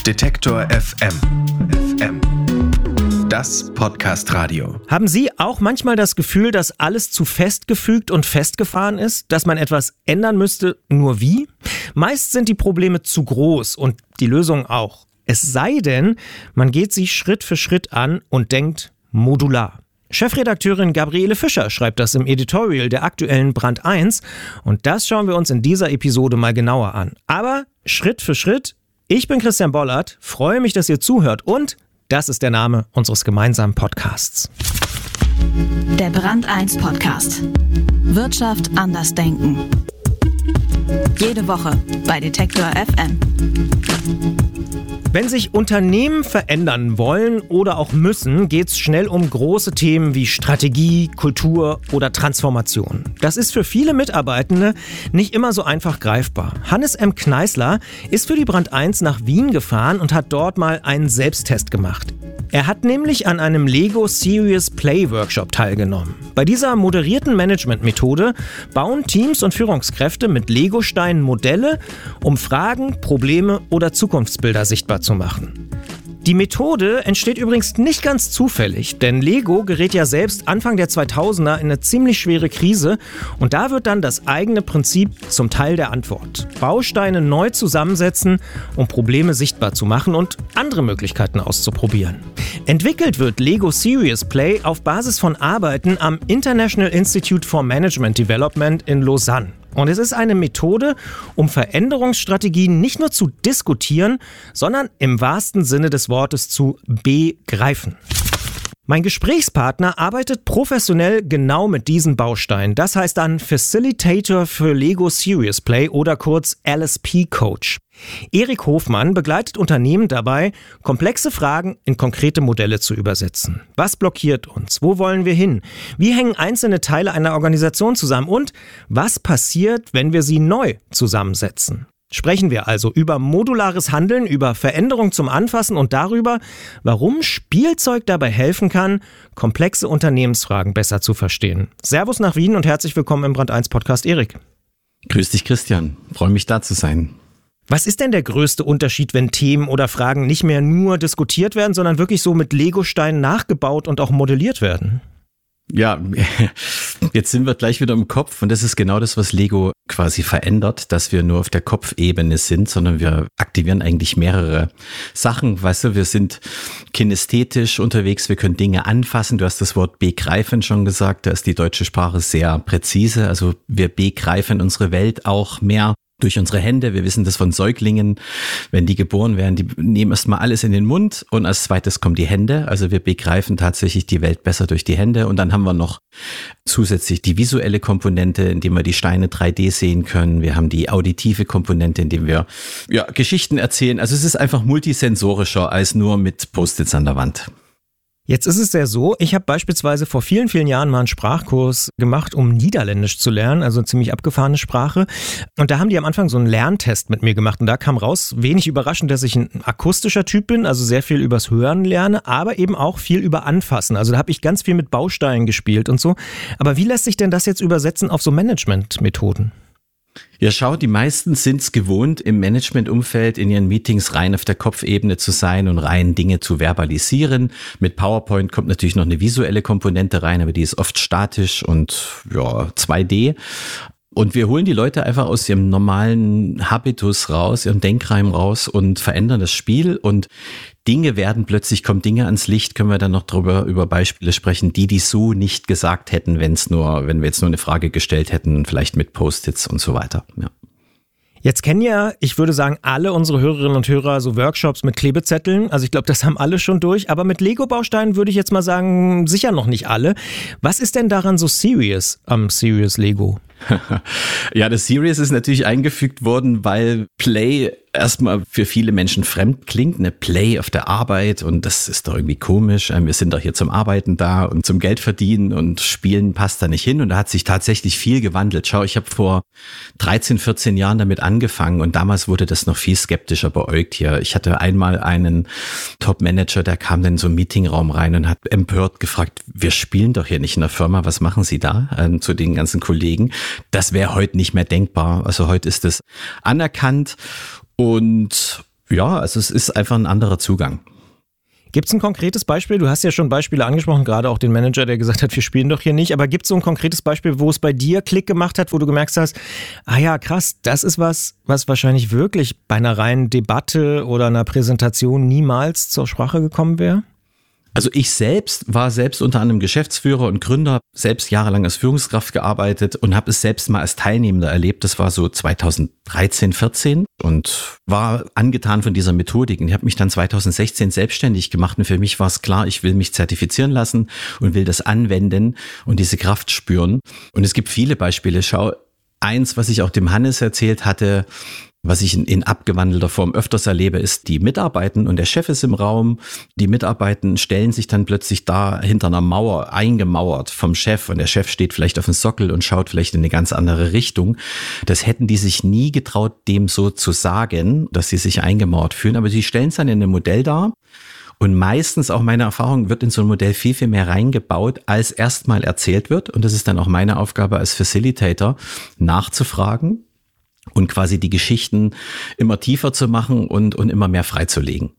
Detektor FM. Das Podcast-Radio. Haben Sie auch manchmal das Gefühl, dass alles zu festgefügt und festgefahren ist? Dass man etwas ändern müsste, nur wie? Meist sind die Probleme zu groß und die Lösungen auch. Es sei denn, man geht sie Schritt für Schritt an und denkt modular. Chefredakteurin Gabriele Fischer schreibt das im Editorial der aktuellen Brand 1 und das schauen wir uns in dieser Episode mal genauer an. Aber Schritt für Schritt. Ich bin Christian Bollert, freue mich, dass ihr zuhört und das ist der Name unseres gemeinsamen Podcasts. Der Brand 1 Podcast. Wirtschaft anders denken. Jede Woche bei Detektor FM. Wenn sich Unternehmen verändern wollen oder auch müssen, geht es schnell um große Themen wie Strategie, Kultur oder Transformation. Das ist für viele Mitarbeitende nicht immer so einfach greifbar. Hannes M. Kneißler ist für die Brand 1 nach Wien gefahren und hat dort mal einen Selbsttest gemacht. Er hat nämlich an einem Lego Serious Play Workshop teilgenommen. Bei dieser moderierten Managementmethode bauen Teams und Führungskräfte mit Legosteinen Modelle, um Fragen, Probleme oder Zukunftsbilder sichtbar zu machen. Die Methode entsteht übrigens nicht ganz zufällig, denn Lego gerät ja selbst Anfang der 2000er in eine ziemlich schwere Krise und da wird dann das eigene Prinzip zum Teil der Antwort. Bausteine neu zusammensetzen, um Probleme sichtbar zu machen und andere Möglichkeiten auszuprobieren. Entwickelt wird Lego Serious Play auf Basis von Arbeiten am International Institute for Management Development in Lausanne. Und es ist eine Methode, um Veränderungsstrategien nicht nur zu diskutieren, sondern im wahrsten Sinne des Wortes zu begreifen. Mein Gesprächspartner arbeitet professionell genau mit diesen Bausteinen. Das heißt dann Facilitator für Lego Serious Play oder kurz LSP-Coach. Erik Hofmann begleitet Unternehmen dabei, komplexe Fragen in konkrete Modelle zu übersetzen. Was blockiert uns? Wo wollen wir hin? Wie hängen einzelne Teile einer Organisation zusammen? Und was passiert, wenn wir sie neu zusammensetzen? Sprechen wir also über modulares Handeln, über Veränderung zum Anfassen und darüber, warum Spielzeug dabei helfen kann, komplexe Unternehmensfragen besser zu verstehen. Servus nach Wien und herzlich willkommen im Brand 1 Podcast, Erik. Grüß dich, Christian. Freue mich, da zu sein. Was ist denn der größte Unterschied, wenn Themen oder Fragen nicht mehr nur diskutiert werden, sondern wirklich so mit Legosteinen nachgebaut und auch modelliert werden? Ja, jetzt sind wir gleich wieder im Kopf und das ist genau das, was Lego quasi verändert, dass wir nur auf der Kopfebene sind, sondern wir aktivieren eigentlich mehrere Sachen. Weißt du, wir sind kinästhetisch unterwegs, wir können Dinge anfassen. Du hast das Wort begreifen schon gesagt, da ist die deutsche Sprache sehr präzise. Also wir begreifen unsere Welt auch mehr durch unsere Hände. Wir wissen das von Säuglingen, wenn die geboren werden, die nehmen erstmal alles in den Mund und als zweites kommen die Hände. Also wir begreifen tatsächlich die Welt besser durch die Hände und dann haben wir noch zusätzlich die visuelle Komponente, indem wir die Steine 3D sehen können. Wir haben die auditive Komponente, indem wir Geschichten erzählen. Also es ist einfach multisensorischer als nur mit Post-its an der Wand. Jetzt ist es ja so, ich habe beispielsweise vor vielen, vielen Jahren mal einen Sprachkurs gemacht, um Niederländisch zu lernen, also eine ziemlich abgefahrene Sprache. Und da haben die am Anfang so einen Lerntest mit mir gemacht. Und da kam raus, wenig überraschend, dass ich ein akustischer Typ bin, also sehr viel übers Hören lerne, aber eben auch viel über Anfassen. Also da habe ich ganz viel mit Bausteinen gespielt und so. Aber wie lässt sich denn das jetzt übersetzen auf so Managementmethoden? Ja, schau, die meisten sind es gewohnt, im Managementumfeld in ihren Meetings rein auf der Kopfebene zu sein und rein Dinge zu verbalisieren. Mit PowerPoint kommt natürlich noch eine visuelle Komponente rein, aber die ist oft statisch und 2D. Und wir holen die Leute einfach aus ihrem normalen Habitus raus, ihrem Denkreim raus und verändern das Spiel und kommen Dinge ans Licht, können wir dann noch über Beispiele sprechen, die so nicht gesagt hätten, wenn wir jetzt nur eine Frage gestellt hätten, vielleicht mit Post-its und so weiter. Ja. Jetzt kennen ja, ich würde sagen, alle unsere Hörerinnen und Hörer so Workshops mit Klebezetteln. Also ich glaube, das haben alle schon durch. Aber mit Lego-Bausteinen würde ich jetzt mal sagen, sicher noch nicht alle. Was ist denn daran so serious am Serious Lego? Ja, das Serious ist natürlich eingefügt worden, weil Play erstmal für viele Menschen fremd klingt, eine Play auf der Arbeit und das ist doch irgendwie komisch. Wir sind doch hier zum Arbeiten da und zum Geld verdienen und Spielen passt da nicht hin und da hat sich tatsächlich viel gewandelt. Schau, ich habe vor 13, 14 Jahren damit angefangen und damals wurde das noch viel skeptischer beäugt hier. Ich hatte einmal einen Top-Manager, der kam dann in so einen Meetingraum rein und hat empört gefragt, wir spielen doch hier nicht in der Firma, was machen Sie da? Zu den ganzen Kollegen. Das wäre heute nicht mehr denkbar. Also heute ist es anerkannt und Ja, also es ist einfach ein anderer Zugang. Gibt es ein konkretes Beispiel? Du hast ja schon Beispiele angesprochen, gerade auch den Manager, der gesagt hat, wir spielen doch hier nicht. Aber gibt es so ein konkretes Beispiel, wo es bei dir Klick gemacht hat, wo du gemerkt hast, ah ja, krass, das ist was wahrscheinlich wirklich bei einer reinen Debatte oder einer Präsentation niemals zur Sprache gekommen wäre? Also ich war selbst unter anderem Geschäftsführer und Gründer, selbst jahrelang als Führungskraft gearbeitet und habe es selbst mal als Teilnehmender erlebt. Das war so 2013, 14 und war angetan von dieser Methodik. Und ich habe mich dann 2016 selbstständig gemacht und für mich war es klar, ich will mich zertifizieren lassen und will das anwenden und diese Kraft spüren. Und es gibt viele Beispiele. Schau, eins, was ich auch dem Hannes erzählt hatte, was ich in abgewandelter Form öfters erlebe, ist, die Mitarbeiten und der Chef ist im Raum. Die Mitarbeiten stellen sich dann plötzlich da hinter einer Mauer eingemauert vom Chef und der Chef steht vielleicht auf dem Sockel und schaut vielleicht in eine ganz andere Richtung. Das hätten die sich nie getraut, dem so zu sagen, dass sie sich eingemauert fühlen, aber sie stellen es dann in einem Modell dar. Und meistens, auch meine Erfahrung, wird in so ein Modell viel, viel mehr reingebaut, als erstmal erzählt wird. Und das ist dann auch meine Aufgabe als Facilitator, nachzufragen und quasi die Geschichten immer tiefer zu machen und immer mehr freizulegen.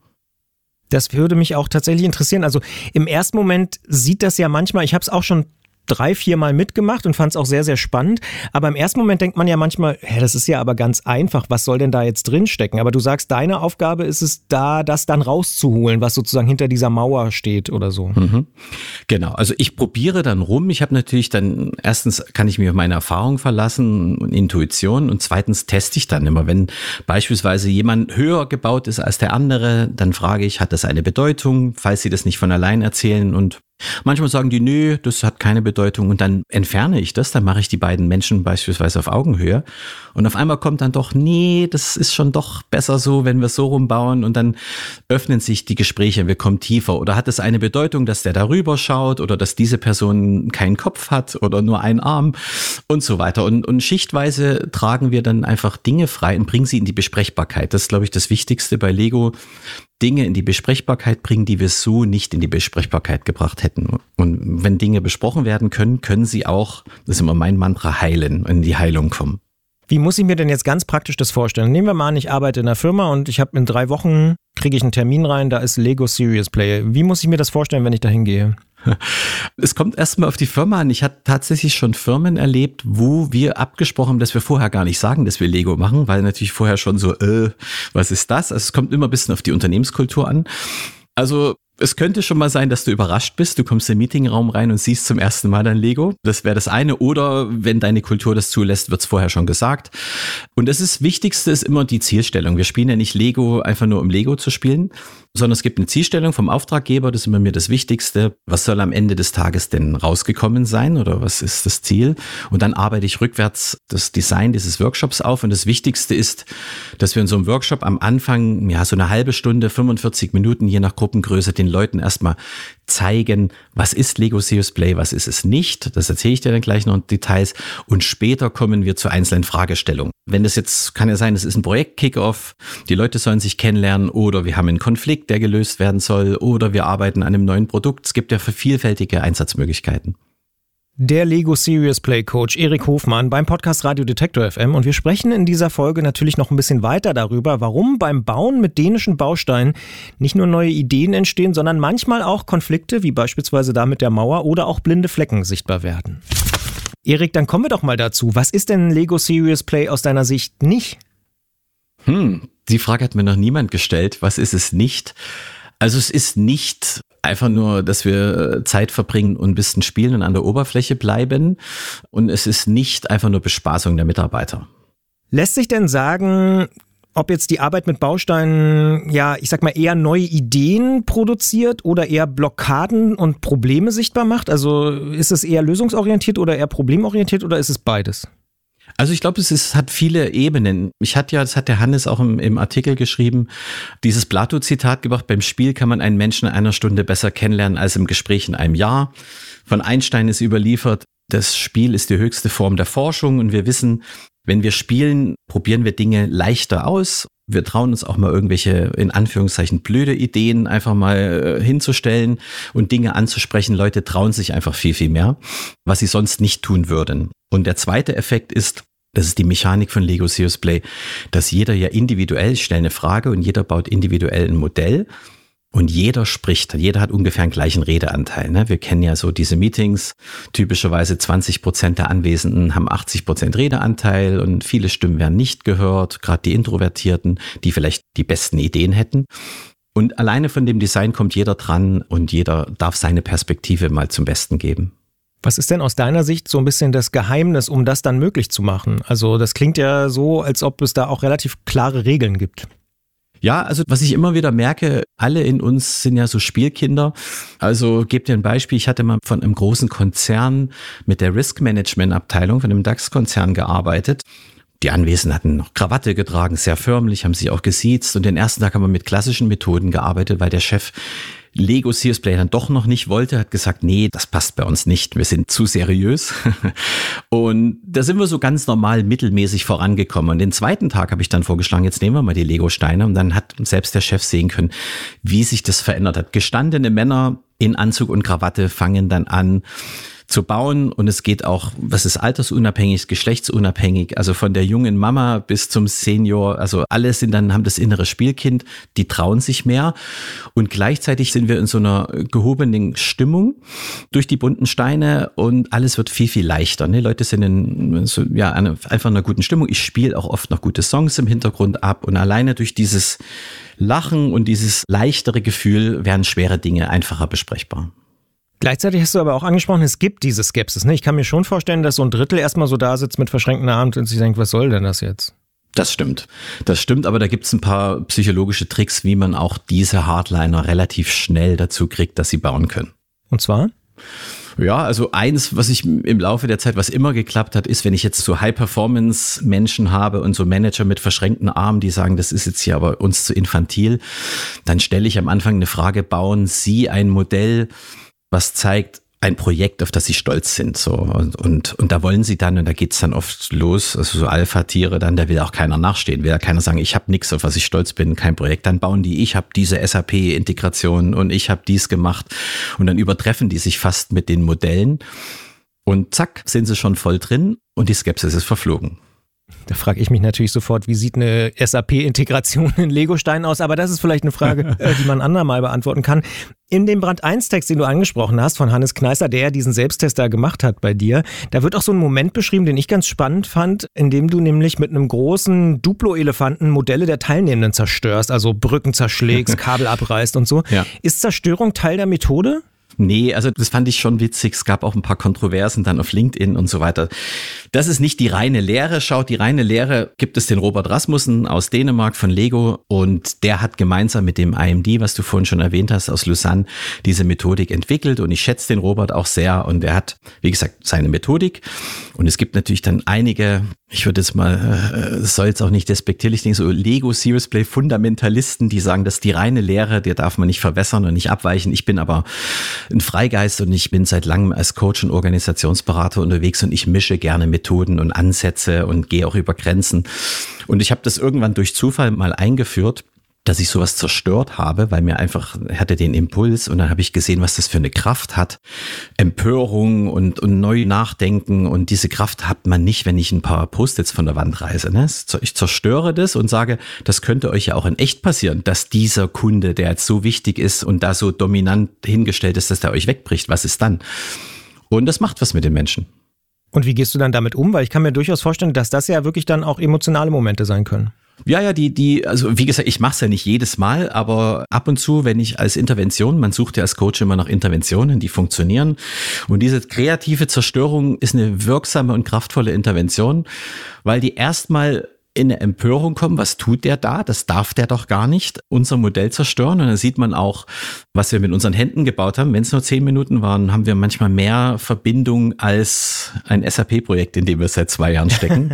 Das würde mich auch tatsächlich interessieren. Also im ersten Moment sieht das ja manchmal, ich habe es auch schon 3-4 Mal mitgemacht und fand es auch sehr, sehr spannend. Aber im ersten Moment denkt man ja manchmal, das ist ja aber ganz einfach, was soll denn da jetzt drinstecken? Aber du sagst, deine Aufgabe ist es da, das dann rauszuholen, was sozusagen hinter dieser Mauer steht oder so. Mhm. Genau, also ich probiere dann rum. Ich habe natürlich dann, erstens kann ich mich auf meine Erfahrung verlassen und Intuition und zweitens teste ich dann immer. Wenn beispielsweise jemand höher gebaut ist als der andere, dann frage ich, hat das eine Bedeutung, falls sie das nicht von allein erzählen und manchmal sagen die, nö, das hat keine Bedeutung und dann entferne ich das, dann mache ich die beiden Menschen beispielsweise auf Augenhöhe und auf einmal kommt dann doch, nee, das ist schon doch besser so, wenn wir es so rumbauen und dann öffnen sich die Gespräche, wir kommen tiefer oder hat es eine Bedeutung, dass der darüber schaut oder dass diese Person keinen Kopf hat oder nur einen Arm und so weiter und schichtweise tragen wir dann einfach Dinge frei und bringen sie in die Besprechbarkeit. Das ist, glaube ich, das Wichtigste bei Lego. Dinge in die Besprechbarkeit bringen, die wir so nicht in die Besprechbarkeit gebracht hätten. Und wenn Dinge besprochen werden können, können sie auch, das ist immer mein Mantra, heilen, in die Heilung kommen. Wie muss ich mir denn jetzt ganz praktisch das vorstellen? Nehmen wir mal an, ich arbeite in einer Firma und ich habe in 3 Wochen, kriege ich einen Termin rein, da ist Lego Serious Play. Wie muss ich mir das vorstellen, wenn ich da hingehe? Es kommt erstmal auf die Firma an. Ich hatte tatsächlich schon Firmen erlebt, wo wir abgesprochen haben, dass wir vorher gar nicht sagen, dass wir Lego machen, weil natürlich vorher schon so, was ist das? Also es kommt immer ein bisschen auf die Unternehmenskultur an. Also es könnte schon mal sein, dass du überrascht bist. Du kommst in den Meetingraum rein und siehst zum ersten Mal dein Lego. Das wäre das eine. Oder wenn deine Kultur das zulässt, wird es vorher schon gesagt. Und das Wichtigste ist immer die Zielstellung. Wir spielen ja nicht Lego einfach nur, um Lego zu spielen, sondern es gibt eine Zielstellung vom Auftraggeber. Das ist immer mir das Wichtigste. Was soll am Ende des Tages denn rausgekommen sein oder was ist das Ziel? Und dann arbeite ich rückwärts das Design dieses Workshops auf. Und das Wichtigste ist, dass wir in so einem Workshop am Anfang, so eine halbe Stunde, 45 Minuten, je nach Gruppengröße, den Leuten erstmal zeigen, was ist Lego Serious Play, was ist es nicht. Das erzähle ich dir dann gleich noch in Details. Und später kommen wir zu einzelnen Fragestellungen. Wenn das jetzt, kann ja sein, das ist ein Projekt-Kick-Off, die Leute sollen sich kennenlernen oder wir haben einen Konflikt, der gelöst werden soll oder wir arbeiten an einem neuen Produkt. Es gibt ja vielfältige Einsatzmöglichkeiten. Der Lego Serious Play Coach Erik Hofmann beim Podcast Radio Detektor FM und wir sprechen in dieser Folge natürlich noch ein bisschen weiter darüber, warum beim Bauen mit dänischen Bausteinen nicht nur neue Ideen entstehen, sondern manchmal auch Konflikte, wie beispielsweise da mit der Mauer oder auch blinde Flecken sichtbar werden. Erik, dann kommen wir doch mal dazu. Was ist denn Lego Serious Play aus deiner Sicht nicht? Die Frage hat mir noch niemand gestellt. Was ist es nicht? Also es ist nicht einfach nur, dass wir Zeit verbringen und ein bisschen spielen und an der Oberfläche bleiben. Und es ist nicht einfach nur Bespaßung der Mitarbeiter. Lässt sich denn sagen, ob jetzt die Arbeit mit Bausteinen, ich sag mal, eher neue Ideen produziert oder eher Blockaden und Probleme sichtbar macht? Also ist es eher lösungsorientiert oder eher problemorientiert oder ist es beides? Also ich glaube, es hat viele Ebenen. Das hat der Hannes auch im Artikel geschrieben, dieses Plato-Zitat gebracht, beim Spiel kann man einen Menschen in einer Stunde besser kennenlernen als im Gespräch in einem Jahr. Von Einstein ist überliefert, das Spiel ist die höchste Form der Forschung und wir wissen, wenn wir spielen, probieren wir Dinge leichter aus. Wir trauen uns auch mal irgendwelche, in Anführungszeichen, blöde Ideen einfach mal hinzustellen und Dinge anzusprechen. Leute trauen sich einfach viel, viel mehr, was sie sonst nicht tun würden. Und der zweite Effekt ist, Das ist die Mechanik von Lego Serious Play, dass jeder ja individuell, ich stelle eine Frage und jeder baut individuell ein Modell und jeder spricht. Jeder hat ungefähr einen gleichen Redeanteil. Ne? Wir kennen ja so diese Meetings, typischerweise 20% der Anwesenden haben 80% Redeanteil und viele Stimmen werden nicht gehört, gerade die Introvertierten, die vielleicht die besten Ideen hätten. Und alleine von dem Design kommt jeder dran und jeder darf seine Perspektive mal zum Besten geben. Was ist denn aus deiner Sicht so ein bisschen das Geheimnis, um das dann möglich zu machen? Also das klingt ja so, als ob es da auch relativ klare Regeln gibt. Ja, also was ich immer wieder merke, alle in uns sind ja so Spielkinder. Also gebt dir ein Beispiel, ich hatte mal von einem großen Konzern mit der Risk-Management-Abteilung von einem DAX-Konzern gearbeitet. Die Anwesenden hatten noch Krawatte getragen, sehr förmlich, haben sich auch gesiezt und den ersten Tag haben wir mit klassischen Methoden gearbeitet, weil der Chef Lego Serious Play dann doch noch nicht wollte, hat gesagt, nee, das passt bei uns nicht, wir sind zu seriös. Und da sind wir so ganz normal mittelmäßig vorangekommen. Und den zweiten Tag habe ich dann vorgeschlagen, jetzt nehmen wir mal die Lego-Steine. Und dann hat selbst der Chef sehen können, wie sich das verändert hat. Gestandene Männer in Anzug und Krawatte fangen dann an zu bauen und es geht auch, was ist altersunabhängig, geschlechtsunabhängig, also von der jungen Mama bis zum Senior, also alle haben das innere Spielkind, die trauen sich mehr und gleichzeitig sind wir in so einer gehobenen Stimmung durch die bunten Steine und alles wird viel, viel leichter. Ne? Leute sind einfach in einer guten Stimmung. Ich spiele auch oft noch gute Songs im Hintergrund ab und alleine durch dieses Lachen und dieses leichtere Gefühl werden schwere Dinge einfacher besprechbar. Gleichzeitig hast du aber auch angesprochen, es gibt diese Skepsis. Ne? Ich kann mir schon vorstellen, dass so ein Drittel erstmal so da sitzt mit verschränkten Armen und sich denkt, was soll denn das jetzt? Das stimmt, aber da gibt es ein paar psychologische Tricks, wie man auch diese Hardliner relativ schnell dazu kriegt, dass sie bauen können. Und zwar? Ja, also eins, was ich im Laufe der Zeit, was immer geklappt hat, ist, wenn ich jetzt so High-Performance-Menschen habe und so Manager mit verschränkten Armen, die sagen, das ist jetzt hier aber uns zu infantil, dann stelle ich am Anfang eine Frage, bauen Sie ein Modell, was zeigt ein Projekt, auf das sie stolz sind, so und da wollen sie dann, und da geht's dann oft los, also so Alpha-Tiere dann, da will auch keiner nachstehen, will ja keiner sagen, ich habe nichts, auf was ich stolz bin, kein Projekt, dann bauen die, ich habe diese SAP-Integration und ich habe dies gemacht und dann übertreffen die sich fast mit den Modellen und zack, sind sie schon voll drin und die Skepsis ist verflogen. Da frage ich mich natürlich sofort, wie sieht eine SAP-Integration in Lego-Steinen aus? Aber das ist vielleicht eine Frage, die man andermal beantworten kann. In dem Brand 1-Text, den du angesprochen hast, von Hannes Kneißer, der diesen Selbsttest da gemacht hat bei dir, da wird auch so ein Moment beschrieben, den ich ganz spannend fand, in dem du nämlich mit einem großen Duplo-Elefanten Modelle der Teilnehmenden zerstörst, also Brücken zerschlägst, Kabel abreißt und so. Ja. Ist Zerstörung Teil der Methode? Nee, also das fand ich schon witzig. Es gab auch ein paar Kontroversen dann auf LinkedIn und so weiter. Das ist nicht die reine Lehre. Schaut, die reine Lehre gibt es den Robert Rasmussen aus Dänemark von Lego und der hat gemeinsam mit dem IMD, was du vorhin schon erwähnt hast, aus Lausanne, diese Methodik entwickelt und ich schätze den Robert auch sehr und er hat, wie gesagt, seine Methodik und es gibt natürlich dann einige, ich würde jetzt mal, es soll jetzt auch nicht despektierlich denken, so Lego Serious Play Fundamentalisten, die sagen, dass die reine Lehre, der darf man nicht verwässern und nicht abweichen. Ich bin aber ein Freigeist und ich bin seit langem als Coach und Organisationsberater unterwegs und ich mische gerne Methoden und Ansätze und gehe auch über Grenzen. Und ich habe das irgendwann durch Zufall mal eingeführt, dass ich sowas zerstört habe, weil mir einfach, hatte den Impuls und dann habe ich gesehen, was das für eine Kraft hat. Empörung und neu nachdenken und diese Kraft hat man nicht, wenn ich ein paar Post-its von der Wand reiße. Ne? Ich zerstöre das und sage, das könnte euch ja auch in echt passieren, dass dieser Kunde, der jetzt so wichtig ist und da so dominant hingestellt ist, dass der euch wegbricht. Was ist dann? Und das macht was mit den Menschen. Und wie gehst du dann damit um? Weil ich kann mir durchaus vorstellen, dass das ja wirklich dann auch emotionale Momente sein können. Ja, also wie gesagt, ich mache es ja nicht jedes Mal, aber ab und zu, wenn ich als Intervention, man sucht ja als Coach immer nach Interventionen, die funktionieren und diese kreative Zerstörung ist eine wirksame und kraftvolle Intervention, weil die erstmal in eine Empörung kommen, was tut der da? Das darf der doch gar nicht, unser Modell zerstören. Und dann sieht man auch, was wir mit unseren Händen gebaut haben. Wenn es nur 10 Minuten waren, haben wir manchmal mehr Verbindung als ein SAP-Projekt, in dem wir seit 2 Jahren stecken.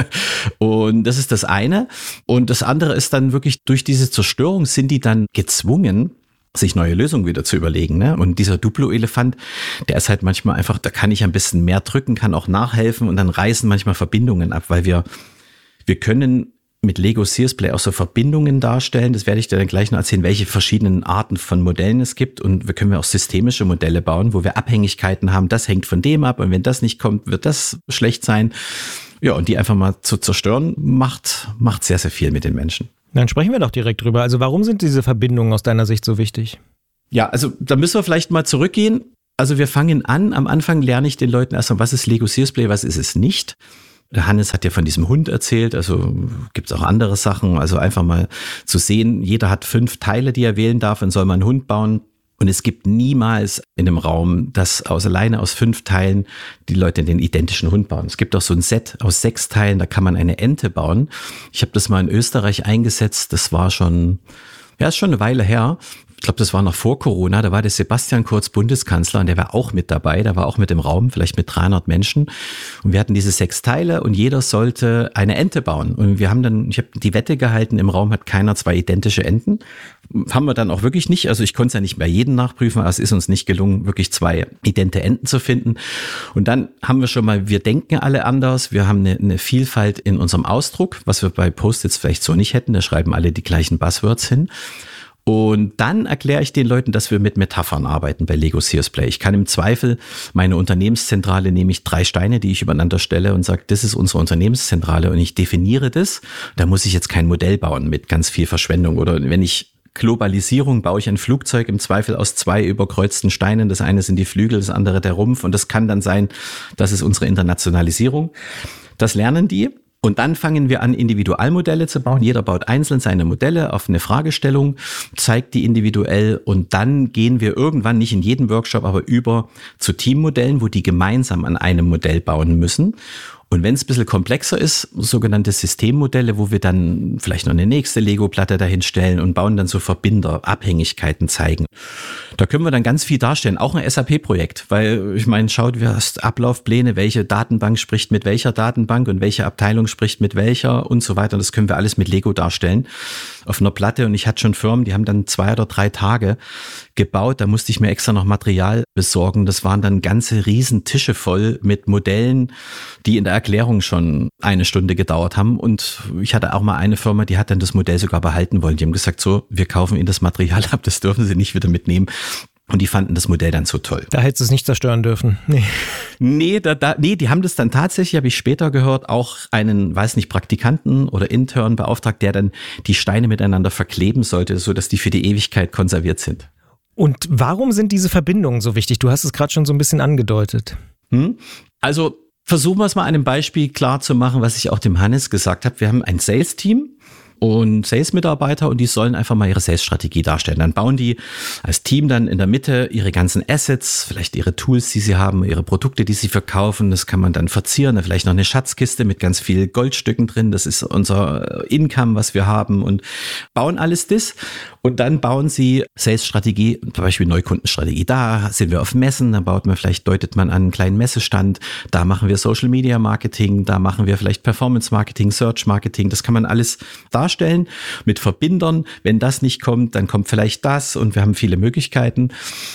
Und das ist das eine. Und das andere ist dann wirklich, durch diese Zerstörung sind die dann gezwungen, sich neue Lösungen wieder zu überlegen. Ne? Und dieser Duplo-Elefant, der ist halt manchmal einfach, da kann ich ein bisschen mehr drücken, kann auch nachhelfen und dann reißen manchmal Verbindungen ab, weil wir können mit Lego Serious Play auch so Verbindungen darstellen. Das werde ich dir dann gleich noch erzählen, welche verschiedenen Arten von Modellen es gibt. Und wir können auch systemische Modelle bauen, wo wir Abhängigkeiten haben. Das hängt von dem ab. Und wenn das nicht kommt, wird das schlecht sein. Ja, und die einfach mal zu zerstören, macht sehr, sehr viel mit den Menschen. Dann sprechen wir doch direkt drüber. Also warum sind diese Verbindungen aus deiner Sicht so wichtig? Ja, also da müssen wir vielleicht mal zurückgehen. Also wir fangen an, am Anfang lerne ich den Leuten erstmal, was ist Lego Serious Play, was ist es nicht. Der Hannes hat ja von diesem Hund erzählt, also gibt es auch andere Sachen, also einfach mal zu sehen, jeder hat 5 Teile, die er wählen darf und soll mal einen Hund bauen. Und es gibt niemals in einem Raum, dass alleine aus 5 Teilen die Leute den identischen Hund bauen. Es gibt auch so ein Set aus 6 Teilen, da kann man eine Ente bauen. Ich habe das mal in Österreich eingesetzt, das war schon, ist schon eine Weile her. Ich glaube, das war noch vor Corona, da war der Sebastian Kurz Bundeskanzler und der war auch mit dabei, der war auch mit im Raum, vielleicht mit 300 Menschen. Und wir hatten diese 6 Teile und jeder sollte eine Ente bauen. Und ich habe die Wette gehalten, im Raum hat keiner 2 identische Enten. Haben wir dann auch wirklich nicht, also ich konnte es ja nicht bei jedem nachprüfen, aber es ist uns nicht gelungen, wirklich 2 idente Enten zu finden. Und dann haben wir schon mal, wir denken alle anders, wir haben eine Vielfalt in unserem Ausdruck, was wir bei Post-its vielleicht so nicht hätten, da schreiben alle die gleichen Buzzwords hin. Und dann erkläre ich den Leuten, dass wir mit Metaphern arbeiten bei Lego Serious Play. Ich kann im Zweifel meine Unternehmenszentrale, nehme ich 3 Steine, die ich übereinander stelle und sage, das ist unsere Unternehmenszentrale und ich definiere das. Da muss ich jetzt kein Modell bauen mit ganz viel Verschwendung. Oder wenn ich Globalisierung, baue ich ein Flugzeug im Zweifel aus 2 überkreuzten Steinen. Das eine sind die Flügel, das andere der Rumpf. Und das kann dann sein, das ist unsere Internationalisierung. Das lernen die. Und dann fangen wir an, Individualmodelle zu bauen. Jeder baut einzeln seine Modelle auf eine Fragestellung, zeigt die individuell und dann gehen wir irgendwann, nicht in jedem Workshop, aber über zu Teammodellen, wo die gemeinsam an einem Modell bauen müssen. Und wenn es ein bisschen komplexer ist, sogenannte Systemmodelle, wo wir dann vielleicht noch eine nächste Lego-Platte dahin stellen und bauen dann so Verbinder, Abhängigkeiten zeigen. Da können wir dann ganz viel darstellen, auch ein SAP-Projekt, weil ich meine, schaut, wir hast Ablaufpläne, welche Datenbank spricht mit welcher Datenbank und welche Abteilung spricht mit welcher und so weiter. Das können wir alles mit Lego darstellen auf einer Platte. Und ich hatte schon Firmen, die haben dann 2 oder 3 Tage gebaut. Da musste ich mir extra noch Material besorgen. Das waren dann ganze riesen Tische voll mit Modellen, die in der Erklärung schon 1 Stunde gedauert haben. Und ich hatte auch mal eine Firma, die hat dann das Modell sogar behalten wollen. Die haben gesagt, so, wir kaufen Ihnen das Material ab, das dürfen Sie nicht wieder mitnehmen. Und die fanden das Modell dann so toll. Da hättest du es nicht zerstören dürfen. Nee, die haben das dann tatsächlich, habe ich später gehört, auch einen, Praktikanten oder Intern beauftragt, der dann die Steine miteinander verkleben sollte, sodass die für die Ewigkeit konserviert sind. Und warum sind diese Verbindungen so wichtig? Du hast es gerade schon so ein bisschen angedeutet. Also versuchen wir es mal an einem Beispiel klar zu machen, was ich auch dem Hannes gesagt habe. Wir haben ein Sales-Team und Sales-Mitarbeiter und die sollen einfach mal ihre Sales-Strategie darstellen. Dann bauen die als Team dann in der Mitte ihre ganzen Assets, vielleicht ihre Tools, die sie haben, ihre Produkte, die sie verkaufen. Das kann man dann verzieren, vielleicht noch eine Schatzkiste mit ganz viel Goldstücken drin. Das ist unser Income, was wir haben und bauen alles das. Und dann bauen sie Sales-Strategie, zum Beispiel Neukundenstrategie. Da sind wir auf Messen, dann deutet man an einen kleinen Messestand. Da machen wir Social-Media-Marketing, da machen wir vielleicht Performance-Marketing, Search-Marketing. Das kann man alles darstellen mit Verbindern. Wenn das nicht kommt, dann kommt vielleicht das und wir haben viele Möglichkeiten.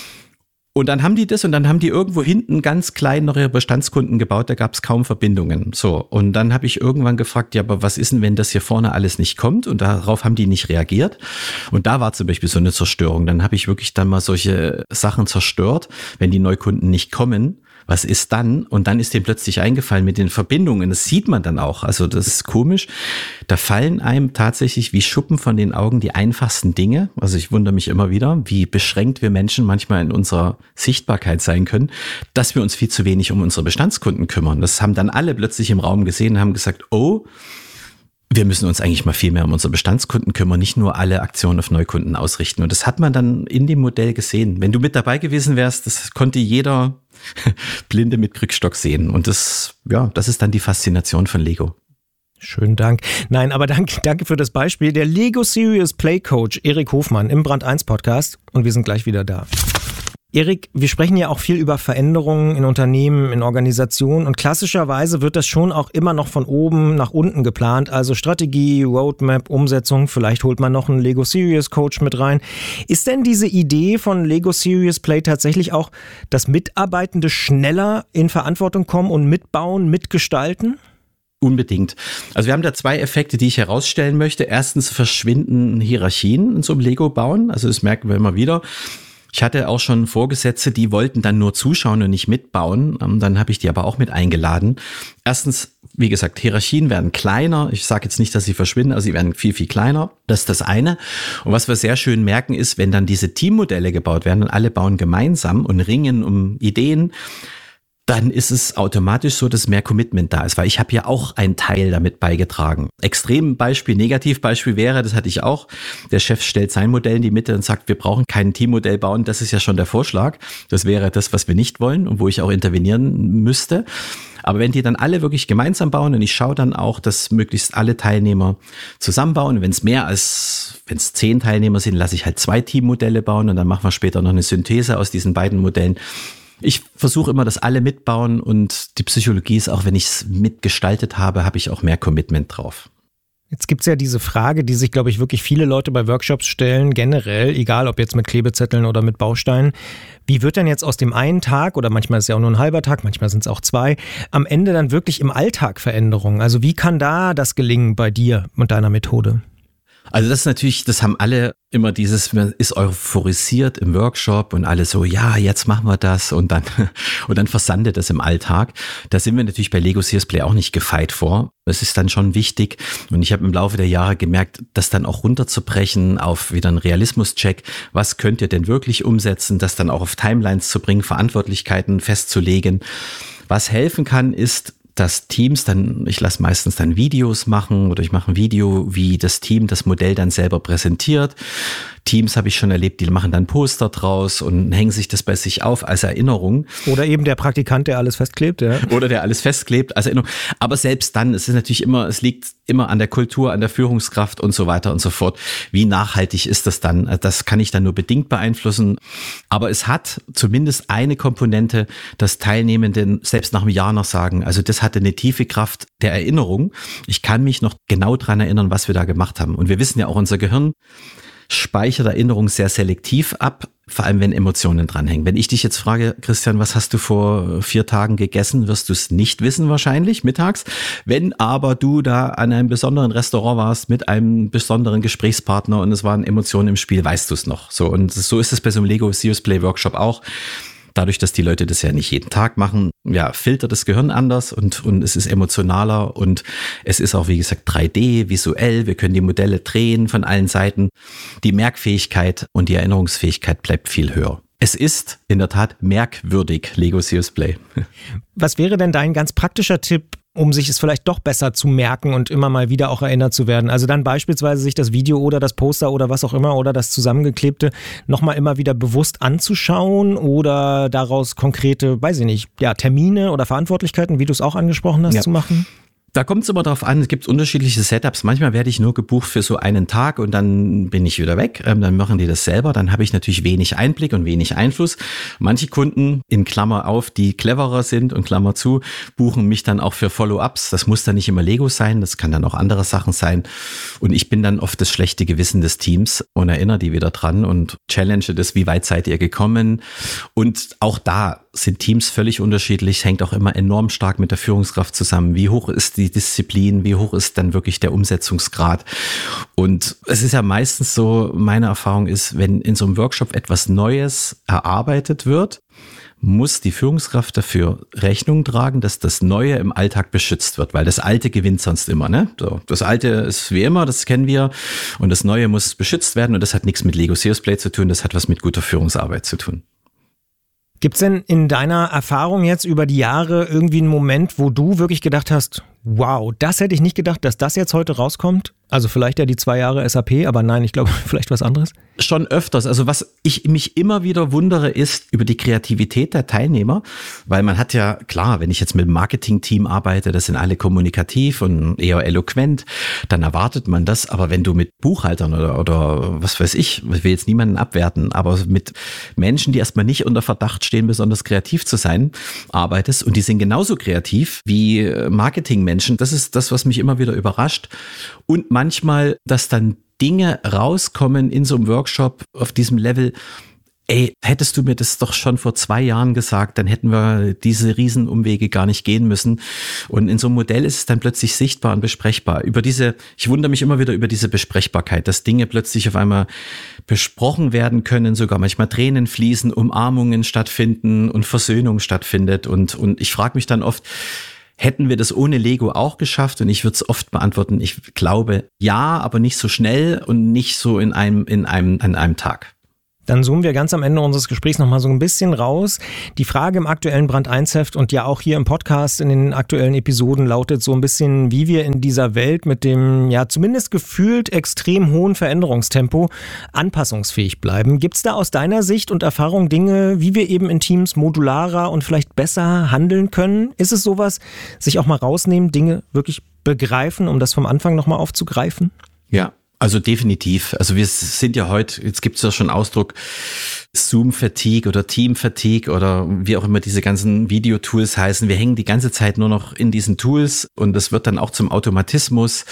Und dann haben die das und dann haben die irgendwo hinten ganz klein noch ihre Bestandskunden gebaut, da gab es kaum Verbindungen. So, und dann habe ich irgendwann gefragt, ja, aber was ist denn, wenn das hier vorne alles nicht kommt? Und darauf haben die nicht reagiert. Und da war zum Beispiel so eine Zerstörung. Dann habe ich wirklich dann mal solche Sachen zerstört, wenn die Neukunden nicht kommen. Was ist dann? Und dann ist dem plötzlich eingefallen mit den Verbindungen. Das sieht man dann auch. Also das ist komisch. Da fallen einem tatsächlich wie Schuppen von den Augen die einfachsten Dinge. Also ich wundere mich immer wieder, wie beschränkt wir Menschen manchmal in unserer Sichtbarkeit sein können, dass wir uns viel zu wenig um unsere Bestandskunden kümmern. Das haben dann alle plötzlich im Raum gesehen und haben gesagt, oh, wir müssen uns eigentlich mal viel mehr um unsere Bestandskunden kümmern, nicht nur alle Aktionen auf Neukunden ausrichten. Und das hat man dann in dem Modell gesehen. Wenn du mit dabei gewesen wärst, das konnte jeder Blinde mit Krückstock sehen. Und das ist dann die Faszination von Lego. Schönen Dank. Nein, aber danke für das Beispiel. Der Lego Serious Play Coach Erik Hofmann im Brand 1 Podcast. Und wir sind gleich wieder da. Erik, wir sprechen ja auch viel über Veränderungen in Unternehmen, in Organisationen und klassischerweise wird das schon auch immer noch von oben nach unten geplant, also Strategie, Roadmap, Umsetzung, vielleicht holt man noch einen Lego Serious Coach mit rein. Ist denn diese Idee von Lego Serious Play tatsächlich auch, dass Mitarbeitende schneller in Verantwortung kommen und mitbauen, mitgestalten? Unbedingt. Also wir haben da 2 Effekte, die ich herausstellen möchte. Erstens verschwinden Hierarchien in so einem Lego-Bauen, also das merken wir immer wieder. Ich hatte auch schon Vorgesetzte, die wollten dann nur zuschauen und nicht mitbauen. Dann habe ich die aber auch mit eingeladen. Erstens Wie gesagt, Hierarchien werden kleiner. Ich sage jetzt nicht, dass sie verschwinden, aber sie werden viel, viel kleiner. Das ist das eine. Und was wir sehr schön merken ist, wenn dann diese Teammodelle gebaut werden und alle bauen gemeinsam und ringen um Ideen, dann ist es automatisch so, dass mehr Commitment da ist, weil ich habe ja auch einen Teil damit beigetragen. Extrembeispiel, Negativbeispiel wäre, das hatte ich auch, der Chef stellt sein Modell in die Mitte und sagt, wir brauchen kein Teammodell bauen, das ist ja schon der Vorschlag. Das wäre das, was wir nicht wollen und wo ich auch intervenieren müsste. Aber wenn die dann alle wirklich gemeinsam bauen und ich schaue dann auch, dass möglichst alle Teilnehmer zusammenbauen, wenn es 10 Teilnehmer sind, lasse ich halt 2 Teammodelle bauen und dann machen wir später noch eine Synthese aus diesen beiden Modellen. Ich versuche immer, dass alle mitbauen und die Psychologie ist auch, wenn ich es mitgestaltet habe, habe ich auch mehr Commitment drauf. Jetzt gibt's ja diese Frage, die sich, glaube ich, wirklich viele Leute bei Workshops stellen, generell, egal ob jetzt mit Klebezetteln oder mit Bausteinen. Wie wird denn jetzt aus dem einen Tag, oder manchmal ist es ja auch nur ein halber Tag, manchmal sind es auch 2, am Ende dann wirklich im Alltag Veränderungen? Also wie kann da das gelingen bei dir und deiner Methode? Also das ist natürlich, das haben alle immer dieses, man ist euphorisiert im Workshop und alle so, ja, jetzt machen wir das und dann versandet das im Alltag. Da sind wir natürlich bei Lego Serious Play auch nicht gefeit vor. Es ist dann schon wichtig und ich habe im Laufe der Jahre gemerkt, das dann auch runterzubrechen auf wieder einen Realismus-Check. Was könnt ihr denn wirklich umsetzen, das dann auch auf Timelines zu bringen, Verantwortlichkeiten festzulegen. Was helfen kann, ist, dass Teams dann, ich lasse meistens dann Videos machen oder ich mache ein Video, wie das Team das Modell dann selber präsentiert. Teams habe ich schon erlebt, die machen dann Poster draus und hängen sich das bei sich auf als Erinnerung. Oder eben der Praktikant, der alles festklebt, ja. Oder der alles festklebt als Erinnerung. Aber selbst dann, es liegt immer an der Kultur, an der Führungskraft und so weiter und so fort. Wie nachhaltig ist das dann? Das kann ich dann nur bedingt beeinflussen. Aber es hat zumindest eine Komponente, dass Teilnehmenden selbst nach einem Jahr noch sagen, also das hatte eine tiefe Kraft der Erinnerung. Ich kann mich noch genau dran erinnern, was wir da gemacht haben. Und wir wissen ja auch, unser Gehirn speichert Erinnerungen sehr selektiv ab, vor allem wenn Emotionen dranhängen. Wenn ich dich jetzt frage, Christian, was hast du vor 4 Tagen gegessen, wirst du es nicht wissen wahrscheinlich, mittags. Wenn aber du da an einem besonderen Restaurant warst, mit einem besonderen Gesprächspartner und es waren Emotionen im Spiel, weißt du es noch. So, und so ist es bei so einem Lego Serious Play Workshop auch. Dadurch, dass die Leute das ja nicht jeden Tag machen, ja, filtert das Gehirn anders und es ist emotionaler und es ist auch, wie gesagt, 3D, visuell. Wir können die Modelle drehen von allen Seiten. Die Merkfähigkeit und die Erinnerungsfähigkeit bleibt viel höher. Es ist in der Tat merkwürdig, Lego Serious Play. Was wäre denn dein ganz praktischer Tipp, um sich es vielleicht doch besser zu merken und immer mal wieder auch erinnert zu werden? Also dann beispielsweise sich das Video oder das Poster oder was auch immer oder das Zusammengeklebte nochmal immer wieder bewusst anzuschauen oder daraus konkrete, weiß ich nicht, ja, Termine oder Verantwortlichkeiten, wie du es auch angesprochen hast, zu machen? Da kommt es immer darauf an, es gibt unterschiedliche Setups. Manchmal werde ich nur gebucht für so einen Tag und dann bin ich wieder weg. Dann machen die das selber. Dann habe ich natürlich wenig Einblick und wenig Einfluss. Manche Kunden, in Klammer auf, die cleverer sind und Klammer zu, buchen mich dann auch für Follow-ups. Das muss dann nicht immer Lego sein, das kann dann auch andere Sachen sein. Und ich bin dann oft das schlechte Gewissen des Teams und erinnere die wieder dran und challenge das, wie weit seid ihr gekommen? Und auch da sind Teams völlig unterschiedlich, hängt auch immer enorm stark mit der Führungskraft zusammen. Wie hoch ist die Disziplin, wie hoch ist dann wirklich der Umsetzungsgrad? Und es ist ja meistens so, meine Erfahrung ist, wenn in so einem Workshop etwas Neues erarbeitet wird, muss die Führungskraft dafür Rechnung tragen, dass das Neue im Alltag beschützt wird, weil das Alte gewinnt sonst immer, ne? So, das Alte ist wie immer, das kennen wir, und das Neue muss beschützt werden und das hat nichts mit Lego Serious Play zu tun, das hat was mit guter Führungsarbeit zu tun. Gibt's denn in deiner Erfahrung jetzt über die Jahre irgendwie einen Moment, wo du wirklich gedacht hast, wow, das hätte ich nicht gedacht, dass das jetzt heute rauskommt? Also vielleicht ja die 2 Jahre SAP, aber nein, ich glaube vielleicht was anderes. Schon öfters. Also was ich mich immer wieder wundere, ist über die Kreativität der Teilnehmer, weil man hat ja, klar, wenn ich jetzt mit dem Marketing-Team arbeite, das sind alle kommunikativ und eher eloquent, dann erwartet man das. Aber wenn du mit Buchhaltern oder was weiß ich will jetzt niemanden abwerten, aber mit Menschen, die erstmal nicht unter Verdacht stehen, besonders kreativ zu sein, arbeitest und die sind genauso kreativ wie Marketingmenschen, das ist das, was mich immer wieder überrascht. Und manchmal, dass dann Dinge rauskommen in so einem Workshop auf diesem Level, ey, hättest du mir das doch schon vor 2 Jahren gesagt, dann hätten wir diese Riesenumwege gar nicht gehen müssen. Und in so einem Modell ist es dann plötzlich sichtbar und besprechbar. Ich wundere mich immer wieder über diese Besprechbarkeit, dass Dinge plötzlich auf einmal besprochen werden können, sogar manchmal Tränen fließen, Umarmungen stattfinden und Versöhnung stattfindet. Und ich frage mich dann oft, Hätten wir das ohne Lego auch geschafft? Und ich würde es oft beantworten, ich glaube ja, aber nicht so schnell und nicht so an einem Tag. Dann zoomen wir ganz am Ende unseres Gesprächs nochmal so ein bisschen raus. Die Frage im aktuellen Brand 1 Heft und ja auch hier im Podcast in den aktuellen Episoden lautet so ein bisschen, wie wir in dieser Welt mit dem ja zumindest gefühlt extrem hohen Veränderungstempo anpassungsfähig bleiben. Gibt es da aus deiner Sicht und Erfahrung Dinge, wie wir eben in Teams modularer und vielleicht besser handeln können? Ist es sowas, sich auch mal rausnehmen, Dinge wirklich begreifen, um das vom Anfang nochmal aufzugreifen? Ja. Also definitiv. Also wir sind ja heute, jetzt gibt es ja schon Ausdruck Zoom-Fatigue oder Team-Fatigue oder wie auch immer diese ganzen Videotools heißen. Wir hängen die ganze Zeit nur noch in diesen Tools und das wird dann auch zum Automatismus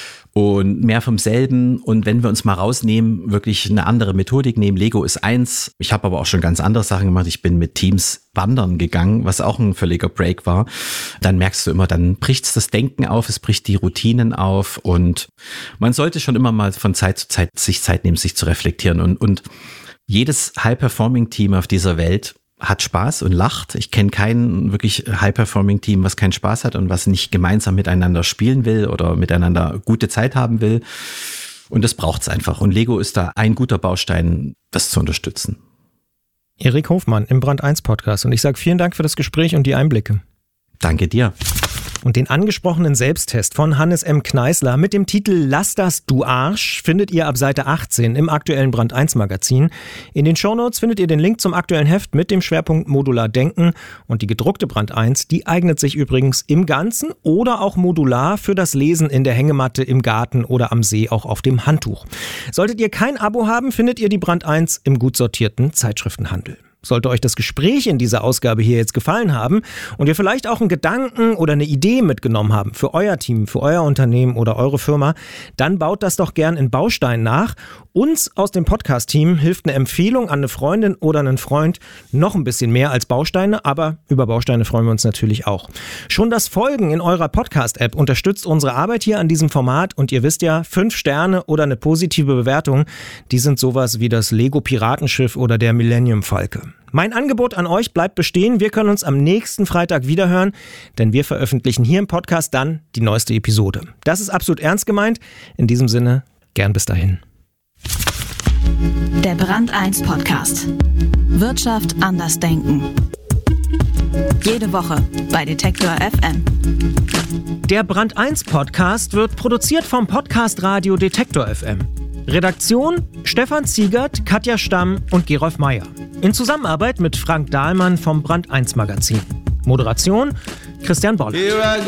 und mehr vom selben. Und wenn wir uns mal rausnehmen, wirklich eine andere Methodik nehmen, Lego ist eins. Ich habe aber auch schon ganz andere Sachen gemacht. Ich bin mit Teams wandern gegangen, was auch ein völliger Break war. Dann merkst du immer, dann bricht's das Denken auf, es bricht die Routinen auf und man sollte schon immer mal von Zeit zu Zeit sich Zeit nehmen, sich zu reflektieren. Und jedes High-Performing-Team auf dieser Welt hat Spaß und lacht. Ich kenne kein wirklich High-Performing-Team, was keinen Spaß hat und was nicht gemeinsam miteinander spielen will oder miteinander gute Zeit haben will. Und das braucht's einfach. Und Lego ist da ein guter Baustein, das zu unterstützen. Erik Hofmann im Brand 1 Podcast. Und ich sage vielen Dank für das Gespräch und die Einblicke. Danke dir. Und den angesprochenen Selbsttest von Hannes M. Kneißler mit dem Titel Lass das, du Arsch findet ihr ab Seite 18 im aktuellen Brand 1 Magazin. In den Shownotes findet ihr den Link zum aktuellen Heft mit dem Schwerpunkt Modular Denken. Und die gedruckte Brand 1, die eignet sich übrigens im Ganzen oder auch modular für das Lesen in der Hängematte, im Garten oder am See, auch auf dem Handtuch. Solltet ihr kein Abo haben, findet ihr die Brand 1 im gut sortierten Zeitschriftenhandel. Sollte euch das Gespräch in dieser Ausgabe hier jetzt gefallen haben und ihr vielleicht auch einen Gedanken oder eine Idee mitgenommen haben für euer Team, für euer Unternehmen oder eure Firma, dann baut das doch gern in Bausteinen nach. Uns aus dem Podcast-Team hilft eine Empfehlung an eine Freundin oder einen Freund noch ein bisschen mehr als Bausteine, aber über Bausteine freuen wir uns natürlich auch. Schon das Folgen in eurer Podcast-App unterstützt unsere Arbeit hier an diesem Format und ihr wisst ja, 5 Sterne oder eine positive Bewertung, die sind sowas wie das Lego-Piratenschiff oder der Millennium Falke. Mein Angebot an euch bleibt bestehen. Wir können uns am nächsten Freitag wiederhören, denn wir veröffentlichen hier im Podcast dann die neueste Episode. Das ist absolut ernst gemeint. In diesem Sinne, gern bis dahin. Der Brand 1 Podcast. Wirtschaft anders denken. Jede Woche bei Detektor FM. Der Brand 1 Podcast wird produziert vom Podcast Radio Detektor FM. Redaktion Stefan Ziegert, Katja Stamm und Gerolf Meyer. In Zusammenarbeit mit Frank Dahlmann vom Brand 1 Magazin. Moderation Christian Boller.